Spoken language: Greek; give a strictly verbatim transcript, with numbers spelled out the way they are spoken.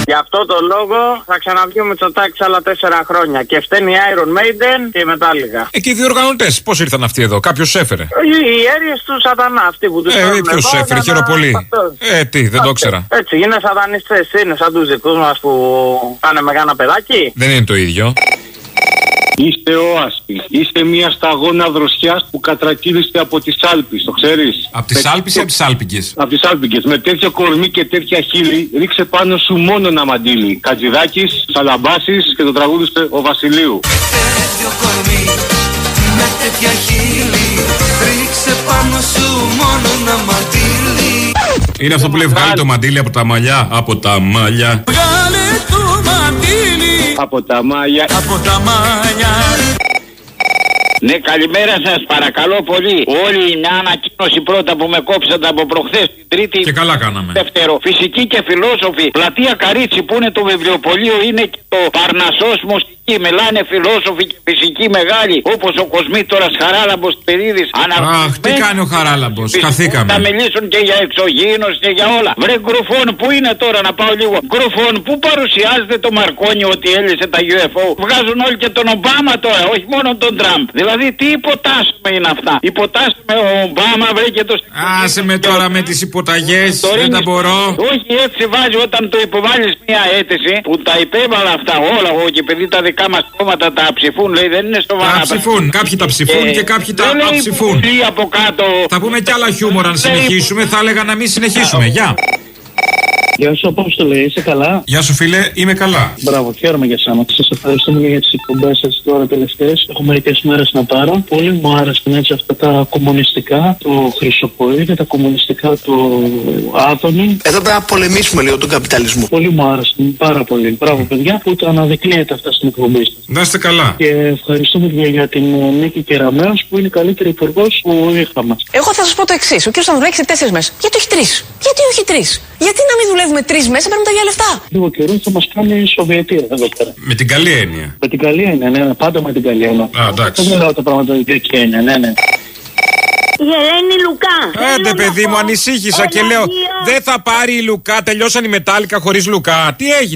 Γι' αυτό το λόγο θα ξαναβγεί ο Μητσοτάκης άλλα τέσσερα χρόνια. Και φταίνει η Iron Maiden και η Metallica. Ε, και οι διοργανωτές, πώς ήρθαν αυτοί εδώ, κάποιος έφερε. Οι αίριες του Σατανά, αυτοί που τους ε, φέρνουν. Ε, ποιος έφερε, χειροπολί. Ε, τι, δεν το ήξερα. Έτσι, είναι σατανιστές, είναι σαν τους δικούς μας που πάνε με κάνα παιδάκι. Δεν είναι το ίδιο. Είστε όασποι. Είστε μια σταγόνα δροσιάς που κατρακύλιστε από τις Άλπεις, το ξέρεις. Από τις Άλπεις ή από τις Άλπικες? Από τις Άλπικες. Με τέτοιο κορμί και τέτοια χείλη, ρίξε πάνω σου μόνο ένα μαντίλι. Κατζηδάκης, Σαλαμπάσης και το τραγούδι ο Βασιλείου. Τέτοιο κορμί, με τέτοια χείλη, ρίξε πάνω σου μόνο ένα μαντίλι. Είναι αυτό που λέει βγάλει το μαντίλι από τα μαλλιά. Από τα μαλλιά. Βγάλε το μαντίλι. Από τα μάλια. Από τα μάλια. Ναι, καλημέρα σας, παρακαλώ πολύ. Όλη μια ανακοίνωση πρώτα που με κόψατε από προχθές, την Τρίτη. Και καλά κάναμε. Δεύτερο, φυσική και φιλόσοφοι. Πλατεία Καρίτσι που είναι το βιβλιοπωλείο, είναι και το Παρνασσός Μουσική. Μιλάνε φιλόσοφοι και φυσικοί μεγάλοι, όπως ο Κοσμήτωρας Χαράλαμπος Παιδίδης. Αχ, τι κάνει ο Χαράλαμπος, χαθήκαμε. Θα μιλήσουν και για εξωγήινος και για όλα. Βρε Γκρουφών, πού είναι τώρα να πάω λίγο. Γκρουφών, πού παρουσιάζεται το Μαρκόνι ότι έλυσε τα γιου εφ ο. Βγάζουν όλοι και τον Ομπάμα τώρα, όχι μόνο τον Τραμπ. Δηλαδή τι υποτάσσουμε είναι αυτά. Υποτάσσουμε ο Ομπάμα, βρε και το. Άσε με τώρα με τις υποταγές, δεν τα μπορώ. Όχι, έτσι βάζει όταν το υποβάλλεις μια αίτηση που τα υπέβαλα αυτά όλα. Όχι, επειδή τα δικά μας κόμματα τα ψηφούν, λέει δεν είναι σοβαρά. Τα ψηφούν, κάποιοι τα ψηφούν ε, και κάποιοι τα αψηφούν. Από κάτω. Θα πούμε κι άλλα χιούμορ αν συνεχίσουμε, θα έλεγα να μην συνεχίσουμε. Γεια. Γεια σου, Απόστολε, είσαι καλά? Γεια σου, φίλε, είμαι καλά. Μπράβο, χαίρομαι για σένα. Σας ευχαριστούμε για τις εκπομπές σας τώρα τελευταίες. Έχω μερικές μέρες να πάρω. Πολύ μου άρεσαν έτσι αυτά τα κομμουνιστικά, το Χρυσοπολί και τα κομμουνιστικά του Άδωνη. Εδώ πρέπει να πολεμήσουμε λίγο τον καπιταλισμό. Πολύ μου άρεσαν, πάρα πολύ. Μπράβο, παιδιά, που το αναδεικνύετε αυτά στην εκπομπή σας. Να είστε καλά. Και ευχαριστούμε και για την Νίκη Κεραμέως που είναι η καλύτερη υπουργός που είχαμε. Εγώ θα σας πω το εξής. Ο κ. Σταυρουδάκης έχει τέσσερις μέρες. Γιατί όχι τρεις? Γιατί όχι τρεις? Γιατί να μην δουλεύουμε τρεις μέσα, παίρνουμε τα ίδια λεφτά? Λίγο καιρό θα μας κάνει η Σοβιετία εδώ πέρα. Με την καλή έννοια. Με την καλή έννοια, ναι, πάντα με την καλή έννοια. Α, εντάξει. Δεν μιλάω τα πράγματα με την κακή έννοια, ναι, ναι. Η Ελένη Λουκά. Άντε παιδί μου, ανησύχησα και λέω δεν θα πάρει η Λουκά, τελειώσαν οι Μετάλλικα χωρίς Λουκά. Τι έγινε?